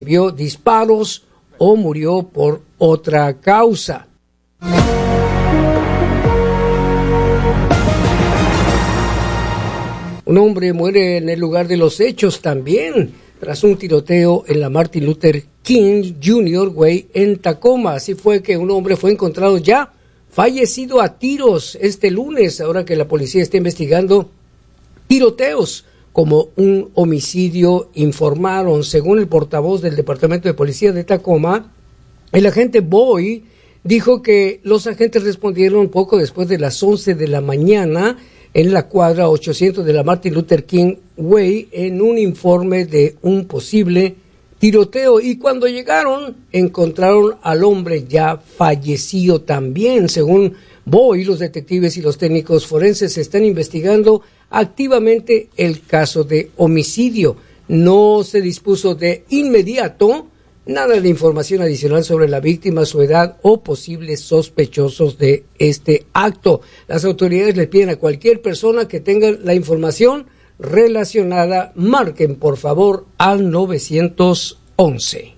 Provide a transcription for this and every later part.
recibió disparos o murió por otra causa. Un hombre muere en el lugar de los hechos también, tras un tiroteo en la Martin Luther King Jr. Way en Tacoma. Así fue que un hombre fue encontrado ya fallecido a tiros este lunes, ahora que la policía está investigando tiroteos como un homicidio, informaron. Según el portavoz del Departamento de Policía de Tacoma, el agente Boy dijo que los agentes respondieron poco después de las 11 de la mañana en la cuadra 800 de la Martin Luther King Way en un informe de un posible tiroteo, y cuando llegaron encontraron al hombre ya fallecido también. Según Boy, los detectives y los técnicos forenses están investigando activamente el caso de homicidio. No se dispuso de inmediato nada de información adicional sobre la víctima, su edad o posibles sospechosos de este acto. Las autoridades le piden a cualquier persona que tenga la información relacionada, marquen por favor al 911.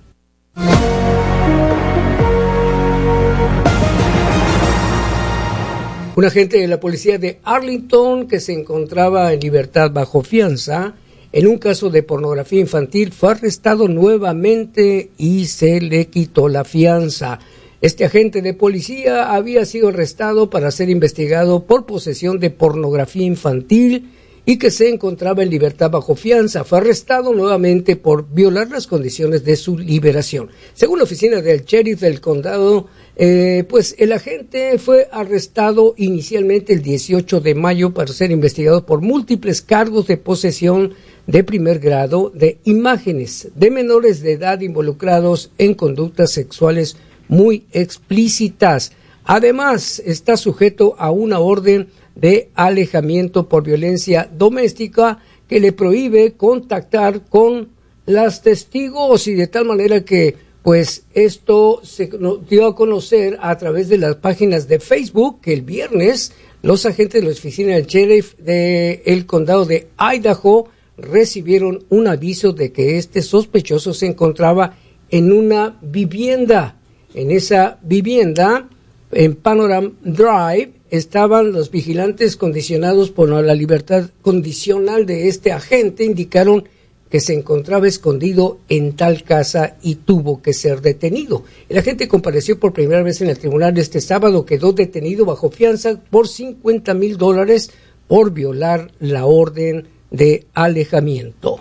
Un agente de la policía de Arlington que se encontraba en libertad bajo fianza en un caso de pornografía infantil fue arrestado nuevamente y se le quitó la fianza. Este agente de policía había sido arrestado para ser investigado por posesión de pornografía infantil y que se encontraba en libertad bajo fianza. Fue arrestado nuevamente por violar las condiciones de su liberación. Según la oficina del sheriff del condado, pues el agente fue arrestado inicialmente el 18 de mayo para ser investigado por múltiples cargos de posesión de primer grado de imágenes de menores de edad involucrados en conductas sexuales muy explícitas. Además, está sujeto a una orden de alejamiento por violencia doméstica que le prohíbe contactar con las testigos, y de tal manera que pues esto se dio a conocer a través de las páginas de Facebook que el viernes los agentes de la oficina del sheriff del condado de Idaho recibieron un aviso de que este sospechoso se encontraba en una vivienda. En esa vivienda, en Panorama Drive, estaban los vigilantes condicionados por la libertad condicional de este agente. Indicaron que se encontraba escondido en tal casa y tuvo que ser detenido. El agente compareció por primera vez en el tribunal este sábado, quedó detenido bajo fianza por $50,000 por violar la orden de alejamiento.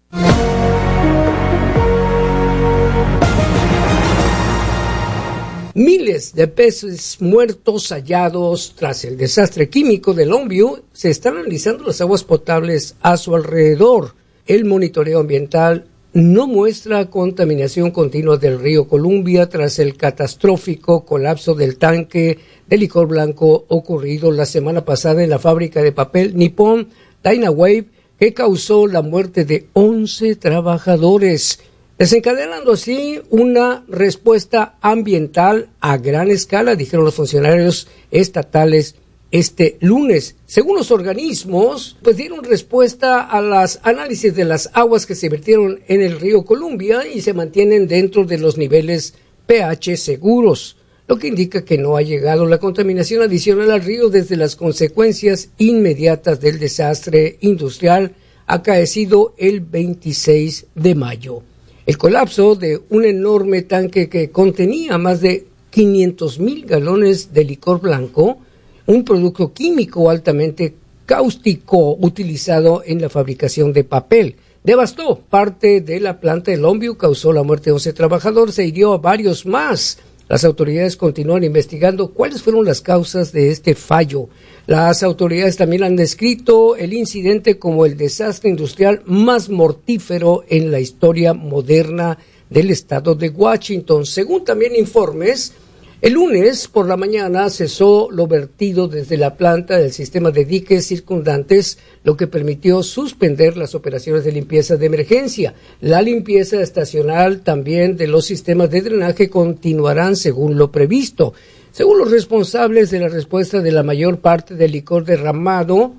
Miles de peces muertos hallados tras el desastre químico de Longview. Se están analizando las aguas potables a su alrededor. El monitoreo ambiental no muestra contaminación continua del río Columbia tras el catastrófico colapso del tanque de licor blanco ocurrido la semana pasada en la fábrica de papel Nippon Dynawave, que causó la muerte de 11 trabajadores, desencadenando así una respuesta ambiental a gran escala, dijeron los funcionarios estatales este lunes. Según los organismos, pues dieron respuesta a las análisis de las aguas que se vertieron en el río Columbia y se mantienen dentro de los niveles pH seguros, lo que indica que no ha llegado la contaminación adicional al río desde las consecuencias inmediatas del desastre industrial acaecido el 26 de mayo. El colapso de un enorme tanque que contenía más de 500,000 galones de licor blanco, un producto químico altamente cáustico utilizado en la fabricación de papel, devastó parte de la planta de Longview, causó la muerte de 11 trabajadores e hirió a varios más. Las autoridades continúan investigando cuáles fueron las causas de este fallo. Las autoridades también han descrito el incidente como el desastre industrial más mortífero en la historia moderna del estado de Washington. Según también informes, el lunes por la mañana cesó lo vertido desde la planta del sistema de diques circundantes, lo que permitió suspender las operaciones de limpieza de emergencia. La limpieza estacional también de los sistemas de drenaje continuarán según lo previsto. Según los responsables de la respuesta de la mayor parte del licor derramado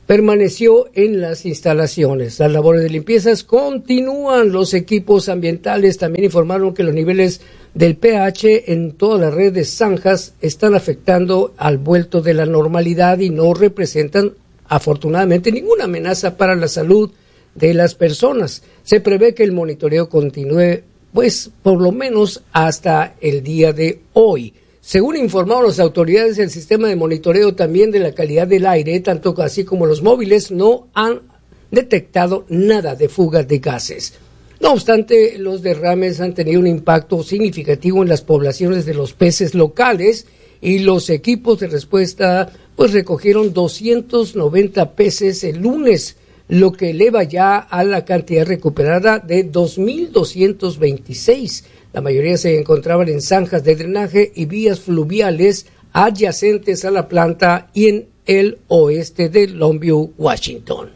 permaneció en las instalaciones. Las labores de limpiezas continúan. Los equipos ambientales también informaron que los niveles del pH en toda la red de zanjas están afectando al vuelto de la normalidad y no representan, afortunadamente, ninguna amenaza para la salud de las personas. Se prevé que el monitoreo continúe, pues, por lo menos hasta el día de hoy. Según informaron las autoridades, el sistema de monitoreo también de la calidad del aire, tanto así como los móviles, no han detectado nada de fuga de gases. No obstante, los derrames han tenido un impacto significativo en las poblaciones de los peces locales y los equipos de respuesta pues recogieron 290 peces el lunes, lo que eleva ya a la cantidad recuperada de 2.226. La mayoría se encontraban en zanjas de drenaje y vías fluviales adyacentes a la planta y en el oeste de Longview, Washington.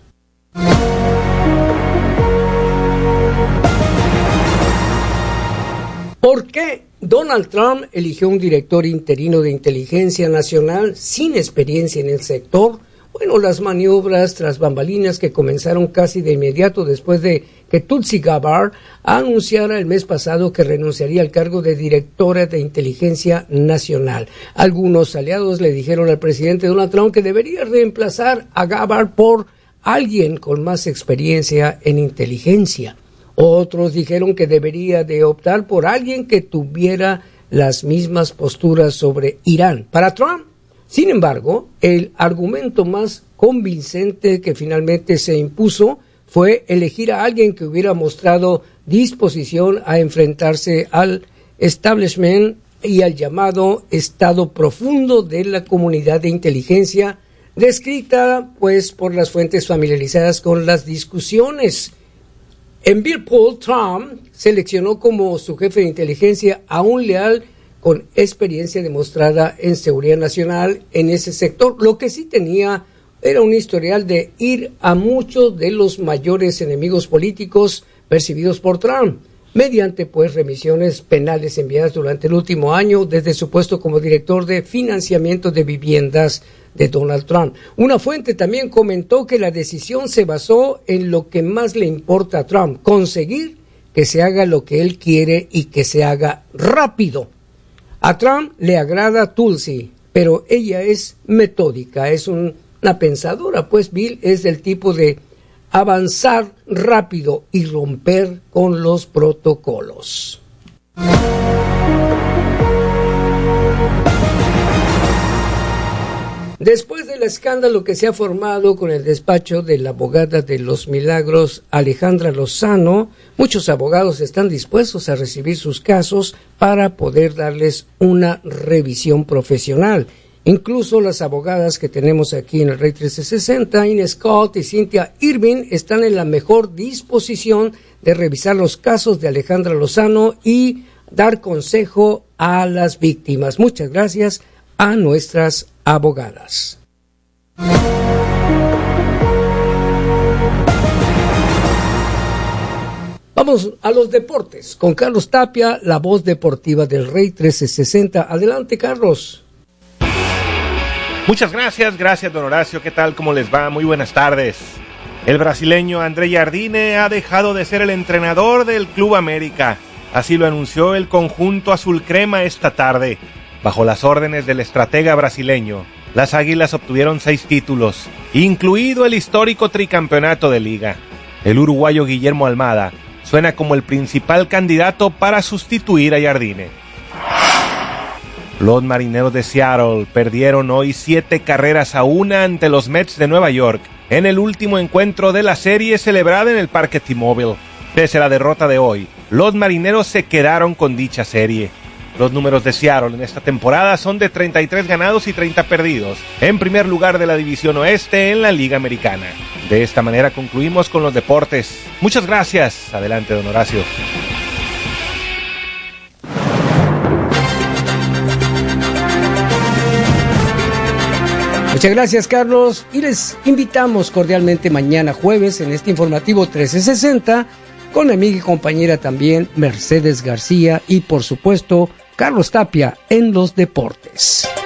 ¿Por qué Donald Trump eligió un director interino de inteligencia nacional sin experiencia en el sector? Bueno, las maniobras tras bambalinas que comenzaron casi de inmediato después de que Tulsi Gabbard anunciara el mes pasado que renunciaría al cargo de directora de inteligencia nacional. Algunos aliados le dijeron al presidente Donald Trump que debería reemplazar a Gabbard por alguien con más experiencia en inteligencia. Otros dijeron que debería de optar por alguien que tuviera las mismas posturas sobre Irán. Para Trump, sin embargo, el argumento más convincente que finalmente se impuso fue elegir a alguien que hubiera mostrado disposición a enfrentarse al establishment y al llamado estado profundo de la comunidad de inteligencia, descrita pues por las fuentes familiarizadas con las discusiones. En Bill Poll, Trump seleccionó como su jefe de inteligencia a un leal con experiencia demostrada en seguridad nacional en ese sector. Lo que sí tenía era un historial de ir a muchos de los mayores enemigos políticos percibidos por Trump, mediante pues remisiones penales enviadas durante el último año desde su puesto como director de financiamiento de viviendas de Donald Trump. Una fuente también comentó que la decisión se basó en lo que más le importa a Trump, conseguir que se haga lo que él quiere y que se haga rápido. A Trump le agrada Tulsi, pero ella es metódica, es una pensadora, pues Bill es del tipo de avanzar rápido y romper con los protocolos. Después del escándalo que se ha formado con el despacho de la abogada de los milagros, Alejandra Lozano, muchos abogados están dispuestos a recibir sus casos para poder darles una revisión profesional. Incluso las abogadas que tenemos aquí en el Rey 1360, Ines Scott y Cynthia Irving, están en la mejor disposición de revisar los casos de Alejandra Lozano y dar consejo a las víctimas. Muchas gracias a nuestras abogadas. Vamos a los deportes con Carlos Tapia, la voz deportiva del Rey 1360. Adelante, Carlos. Muchas gracias don Horacio. ¿Qué tal? ¿Cómo les va? Muy buenas tardes. El brasileño André Jardine ha dejado de ser el entrenador del Club América. Así lo anunció el conjunto azul crema esta tarde. Bajo las órdenes del estratega brasileño, las Águilas obtuvieron 6 títulos, incluido el histórico tricampeonato de Liga. El uruguayo Guillermo Almada suena como el principal candidato para sustituir a Jardine. Los Marineros de Seattle perdieron hoy 7-1 ante los Mets de Nueva York en el último encuentro de la serie celebrada en el Parque T-Mobile. Pese a la derrota de hoy, los Marineros se quedaron con dicha serie. Los números de Seattle en esta temporada son de 33 ganados y 30 perdidos, en primer lugar de la División Oeste en la Liga Americana. De esta manera concluimos con los deportes. Muchas gracias. Adelante, don Horacio. Muchas gracias, Carlos, y les invitamos cordialmente mañana jueves en este informativo 1360 con mi amiga y compañera también Mercedes García y por supuesto Carlos Tapia en los deportes.